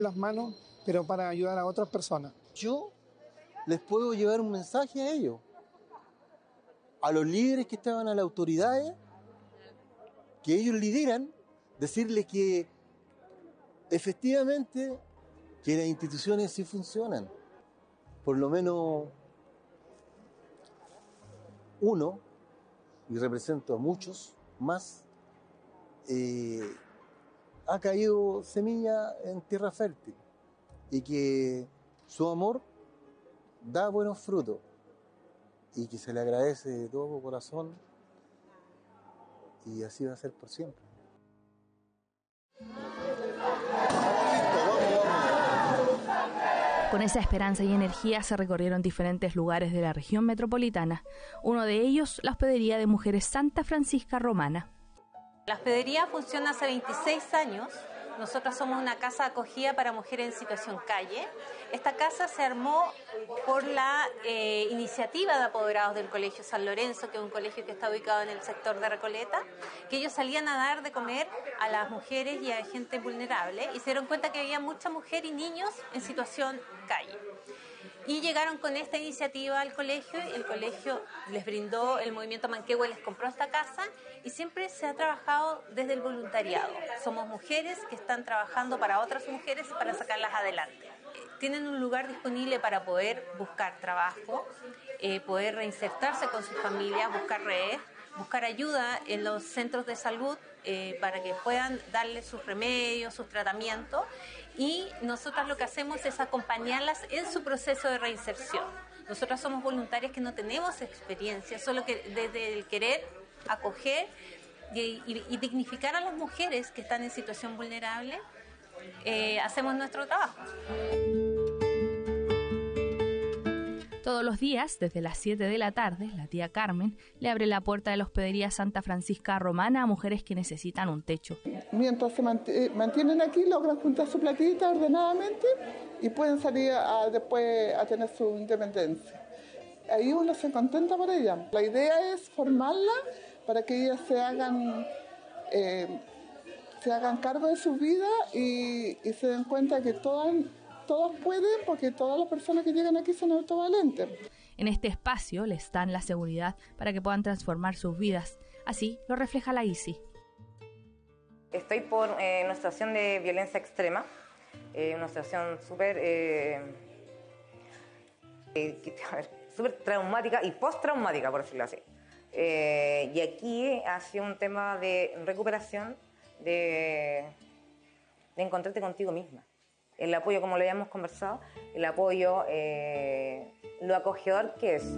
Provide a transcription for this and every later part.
las manos, pero para ayudar a otras personas. Yo les puedo llevar un mensaje a ellos, a los líderes que estaban, a las autoridades, que ellos lideran, decirles que efectivamente que las instituciones sí funcionan. Por lo menos uno, y represento a muchos más, ha caído semilla en tierra fértil y que su amor da buenos frutos y que se le agradece de todo corazón, y así va a ser por siempre. Con esa esperanza y energía se recorrieron diferentes lugares de la región metropolitana. Uno de ellos, la Hospedería de Mujeres Santa Francisca Romana. La hospedería funciona hace 26 años. Nosotras somos una casa de acogida para mujeres en situación calle. Esta casa se armó por la iniciativa de apoderados del Colegio San Lorenzo, que es un colegio que está ubicado en el sector de Recoleta, que ellos salían a dar de comer a las mujeres y a gente vulnerable y se dieron cuenta que había mucha mujer y niños en situación calle. Y llegaron con esta iniciativa al colegio, y el colegio les brindó, el movimiento Manquehue les compró esta casa y siempre se ha trabajado desde el voluntariado. Somos mujeres que están trabajando para otras mujeres para sacarlas adelante. Tienen un lugar disponible para poder buscar trabajo, poder reinsertarse con sus familias, buscar redes, buscar ayuda en los centros de salud para que puedan darle sus remedios, sus tratamientos, y nosotras lo que hacemos es acompañarlas en su proceso de reinserción. Nosotras somos voluntarias que no tenemos experiencia, solo que desde el querer acoger y dignificar a las mujeres que están en situación vulnerable, hacemos nuestro trabajo. Todos los días, desde las 7 de la tarde, la tía Carmen le abre la puerta de la Hospedería Santa Francisca Romana a mujeres que necesitan un techo. Mientras se mantienen aquí, logran juntar su platita ordenadamente y pueden salir después a tener su independencia. Ahí uno se contenta por ella. La idea es formarla para que ellas se hagan cargo de su vida y se den cuenta que todas pueden, porque todas las personas que llegan aquí son autovalentes. En este espacio les dan la seguridad para que puedan transformar sus vidas. Así lo refleja la ICI. Estoy por una situación de violencia extrema, una situación súper traumática y postraumática, por decirlo así. Y aquí ha sido un tema de recuperación, de encontrarte contigo misma. El apoyo, como lo habíamos conversado, el apoyo, lo acogedor que es.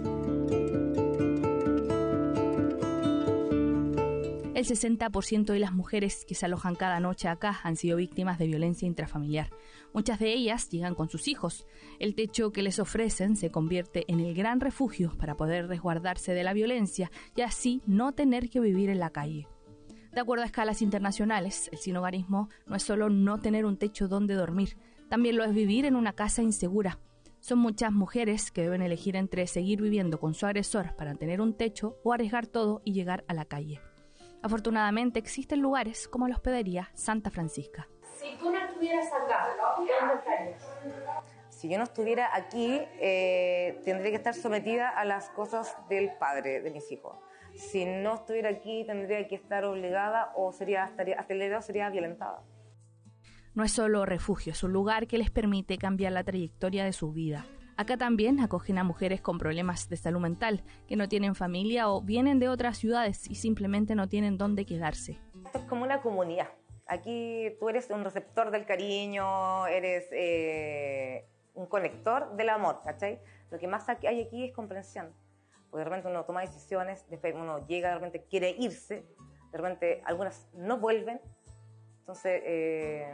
El 60% de las mujeres que se alojan cada noche acá han sido víctimas de violencia intrafamiliar. Muchas de ellas llegan con sus hijos. El techo que les ofrecen se convierte en el gran refugio para poder resguardarse de la violencia y así no tener que vivir en la calle. De acuerdo a escalas internacionales, el sinhogarismo no es solo no tener un techo donde dormir, también lo es vivir en una casa insegura. Son muchas mujeres que deben elegir entre seguir viviendo con su agresor para tener un techo o arriesgar todo y llegar a la calle. Afortunadamente existen lugares como la Hospedería Santa Francisca. Si tú no estuvieras acá, ¿dónde estarías? Si yo no estuviera aquí, tendría que estar sometida a las cosas del padre de mis hijos. Si no estuviera aquí, tendría que estar obligada o sería violentada. No es solo refugio, es un lugar que les permite cambiar la trayectoria de su vida. Acá también acogen a mujeres con problemas de salud mental, que no tienen familia o vienen de otras ciudades y simplemente no tienen dónde quedarse. Esto es como una comunidad. Aquí tú eres un receptor del cariño, eres un conector del amor, ¿cachai? Lo que más hay aquí es comprensión. Porque de repente uno toma decisiones, después uno llega, de repente quiere irse, de repente algunas no vuelven. Entonces,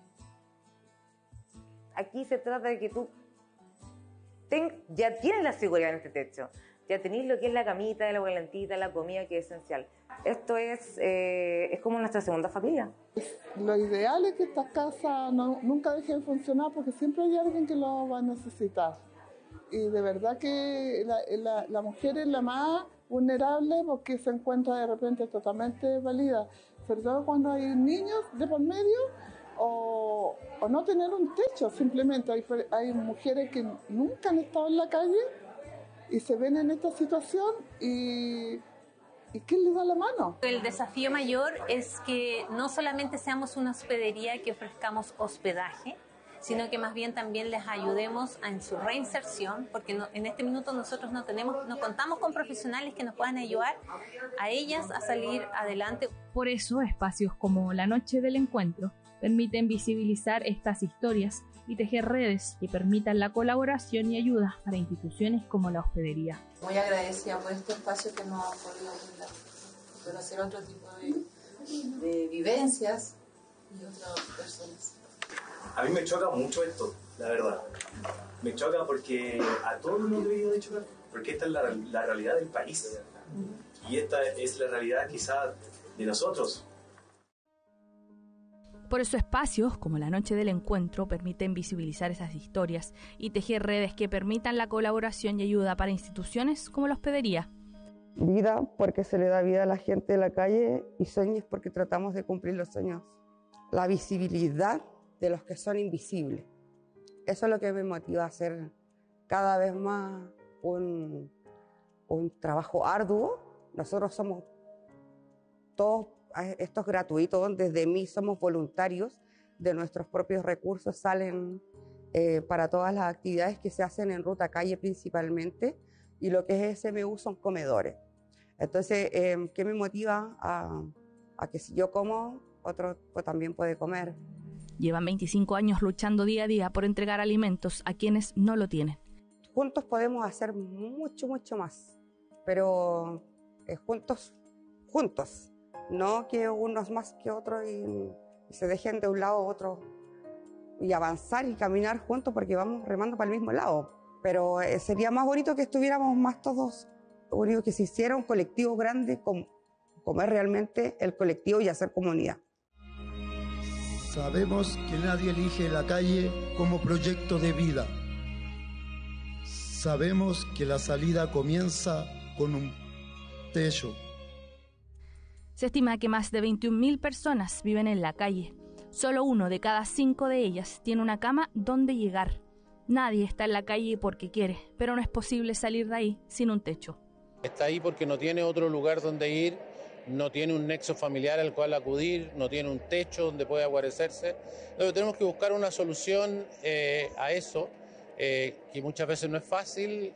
aquí se trata de que tú ya tienes la seguridad en este techo, ya tenés lo que es la camita, la calentita, la comida, que es esencial. Esto es como nuestra segunda familia. Lo ideal es que estas casas nunca dejen de funcionar porque siempre hay alguien que lo va a necesitar. Y de verdad que la mujer es la más vulnerable porque se encuentra de repente totalmente válida, sobre todo cuando hay niños de por medio o no tener un techo, simplemente. Hay mujeres que nunca han estado en la calle y se ven en esta situación y ¿quién les da la mano? El desafío mayor es que no solamente seamos una hospedería que ofrezcamos hospedaje, sino que más bien también les ayudemos en su reinserción, porque en este minuto nosotros no contamos con profesionales que nos puedan ayudar a ellas a salir adelante. Por eso, espacios como la Noche del Encuentro permiten visibilizar estas historias y tejer redes que permitan la colaboración y ayuda para instituciones como la hospedería. Muy agradecida por este espacio que nos ha podido brindar, conocer otro tipo de vivencias y otras personas. A mí me choca mucho esto, la verdad. Me choca porque a todos nos debería de chocar, porque esta es la realidad del país. Y esta es la realidad quizás de nosotros. Por eso espacios como la Noche del Encuentro permiten visibilizar esas historias y tejer redes que permitan la colaboración y ayuda para instituciones como la hospedería. Vida porque se le da vida a la gente de la calle y sueños porque tratamos de cumplir los sueños. La visibilidad de los que son invisibles. Eso es lo que me motiva a hacer cada vez más un trabajo arduo. Nosotros somos todos, esto es gratuito, desde mí somos voluntarios, de nuestros propios recursos salen para todas las actividades que se hacen en Ruta Calle principalmente, y lo que es SMU son comedores. Entonces, ¿qué me motiva a que si yo como, otro pues, también puede comer? Llevan 25 años luchando día a día por entregar alimentos a quienes no lo tienen. Juntos podemos hacer mucho, mucho más, pero juntos, no que unos más que otros y se dejen de un lado a otro y avanzar y caminar juntos porque vamos remando para el mismo lado. Pero sería más bonito que estuviéramos más todos unidos, que se hiciera un colectivo grande como es realmente el colectivo y hacer comunidad. Sabemos que nadie elige la calle como proyecto de vida. Sabemos que la salida comienza con un techo. Se estima que más de 21.000 personas viven en la calle. Solo 1 de cada 5 de ellas tiene una cama donde llegar. Nadie está en la calle porque quiere, pero no es posible salir de ahí sin un techo. Está ahí porque no tiene otro lugar donde ir, no tiene un nexo familiar al cual acudir, no tiene un techo donde pueda guarecerse. Entonces tenemos que buscar una solución a eso, que muchas veces no es fácil,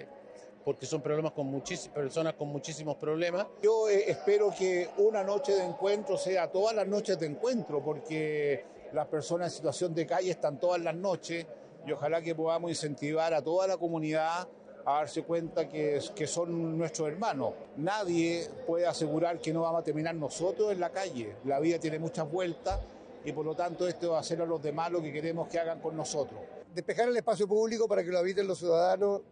porque son problemas con personas con muchísimos problemas. Yo espero que una noche de encuentro sea todas las noches de encuentro, porque las personas en situación de calle están todas las noches, y ojalá que podamos incentivar a toda la comunidad a darse cuenta que son nuestros hermanos. Nadie puede asegurar que no vamos a terminar nosotros en la calle. La vida tiene muchas vueltas y por lo tanto esto va a hacer a los demás lo que queremos que hagan con nosotros. Despejar el espacio público para que lo habiten los ciudadanos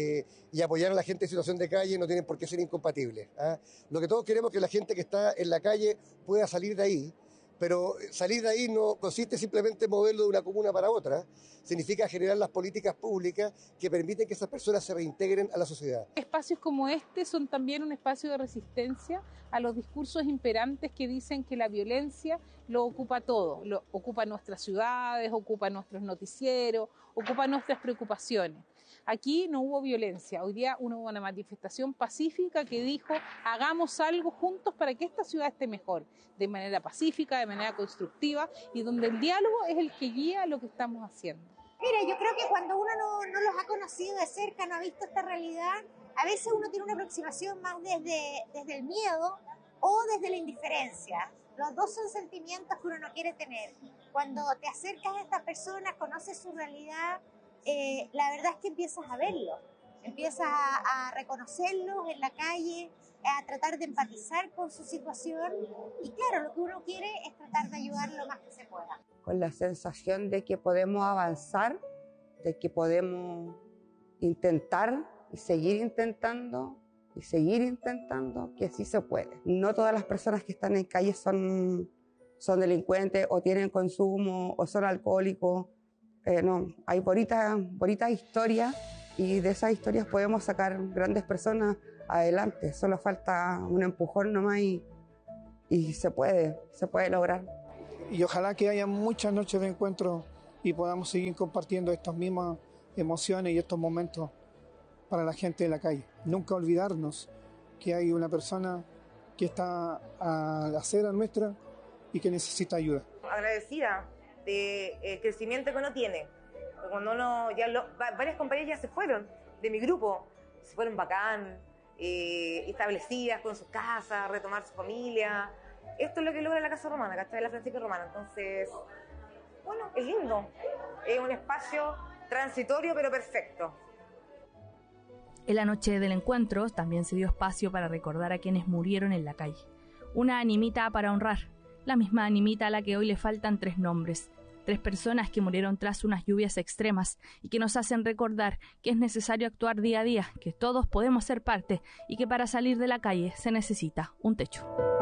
y apoyar a la gente en situación de calle no tienen por qué ser incompatibles. Lo que todos queremos es que la gente que está en la calle pueda salir de ahí, pero salir de ahí no consiste simplemente en moverlo de una comuna para otra, significa generar las políticas públicas que permiten que esas personas se reintegren a la sociedad. Espacios como este son también un espacio de resistencia a los discursos imperantes que dicen que la violencia lo ocupa todo, lo ocupa nuestras ciudades, ocupa nuestros noticieros, ocupa nuestras preocupaciones. Aquí no hubo violencia, hoy día hubo una manifestación pacífica que dijo hagamos algo juntos para que esta ciudad esté mejor, de manera pacífica, de manera constructiva y donde el diálogo es el que guía lo que estamos haciendo. Mira, yo creo que cuando uno no los ha conocido de cerca, no ha visto esta realidad, a veces uno tiene una aproximación más desde el miedo o desde la indiferencia. Los dos son sentimientos que uno no quiere tener. Cuando te acercas a estas personas, conoces su realidad, la verdad es que empiezas a verlos, empiezas a reconocerlos en la calle, a tratar de empatizar con su situación y claro, lo que uno quiere es tratar de ayudar lo más que se pueda. Con la sensación de que podemos avanzar, de que podemos intentar y seguir intentando, que sí se puede. No todas las personas que están en calle son delincuentes o tienen consumo o son alcohólicos. No, hay bonitas historias y de esas historias podemos sacar grandes personas adelante. Solo falta un empujón nomás y se puede lograr. y ojalá que haya muchas noches de encuentro y podamos seguir compartiendo estas mismas emociones y estos momentos para la gente de la calle. Nunca olvidarnos que hay una persona que está a la acera nuestra y que necesita ayuda. Agradecida del crecimiento que uno tiene. Porque cuando varias compañeras ya se fueron de mi grupo, se fueron bacán, establecidas con sus casas, retomar su familia. Esto es lo que logra la Casa Romana, ¿cachai? La Francisca Romana. Entonces, bueno, es lindo. Es un espacio transitorio pero perfecto. En la noche del encuentro también se dio espacio para recordar a quienes murieron en la calle. Una animita para honrar, la misma animita a la que hoy le faltan 3 nombres. 3 personas que murieron tras unas lluvias extremas y que nos hacen recordar que es necesario actuar día a día, que todos podemos ser parte y que para salir de la calle se necesita un techo.